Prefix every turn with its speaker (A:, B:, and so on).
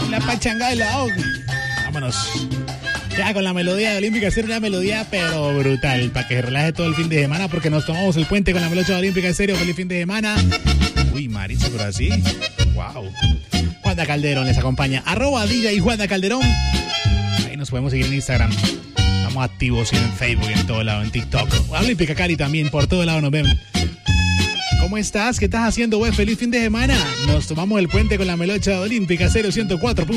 A: La pachanga de la OG. Vámonos. Ya con la melodía de Olímpica Estéreo, una melodía pero brutal, para que se relaje todo el fin de semana, porque nos tomamos el puente con la melodía de Olímpica Estéreo. Feliz fin de semana. Uy, Maritza, pero así. Wow. Juanda Calderón les acompaña. @DJ Juanda Calderón. Ahí nos podemos seguir en Instagram. Estamos activos en Facebook, en todo lado, en TikTok. Olímpica Cali también, por todo lado nos vemos. ¿Cómo estás? ¿Qué estás haciendo, güey? Feliz fin de semana. Nos tomamos el puente con la melodía de Olímpica Estéreo 104.